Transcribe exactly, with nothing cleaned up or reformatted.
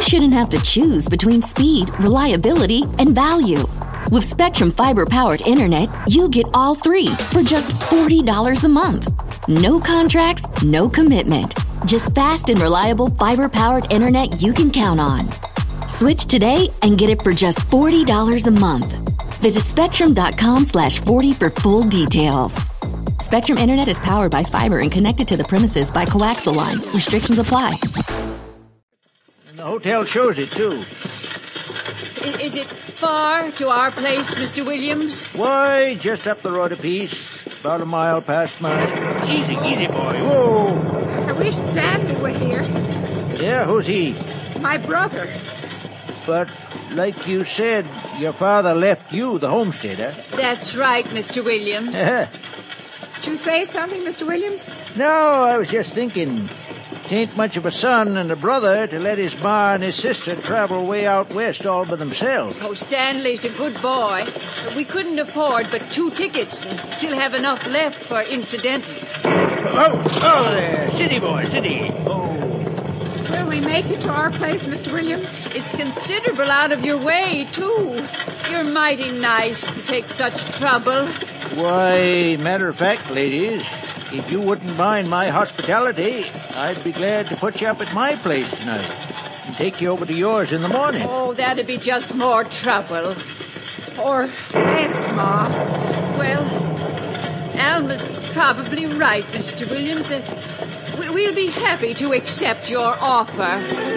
shouldn't have to choose between speed, reliability, and value. With Spectrum Fiber-powered internet, you get all three for just forty dollars a month. No contracts, no commitment. Just fast and reliable fiber-powered internet you can count on. Switch today and get it for just forty dollars a month. Visit spectrum.com slash 40 for full details. Spectrum Internet is powered by fiber and connected to the premises by coaxial lines. Restrictions apply. And the hotel shows it, too. Is it far to our place, Mister Williams? Why, just up the road a piece. About a mile past mine. Easy, easy, boy. Whoa. I wish Stanley were here. Yeah, who's he? My brother. But, like you said, your father left you the homesteader. That's right, Mister Williams. Did you say something, Mister Williams? No, I was just thinking. Tain't much of a son and a brother to let his ma and his sister travel way out west all by themselves. Oh, Stanley's a good boy. We couldn't afford but two tickets and still have enough left for incidentals. Oh, oh there. City boy, city. Oh. Will we make it to our place, Mister Williams? It's considerable out of your way, too. You're mighty nice to take such trouble. Why, matter of fact, ladies, if you wouldn't mind my hospitality, I'd be glad to put you up at my place tonight and take you over to yours in the morning. Oh, that'd be just more trouble. Or less, Ma. Well, Alma's probably right, Mister Williams. Uh, we- we'll be happy to accept your offer.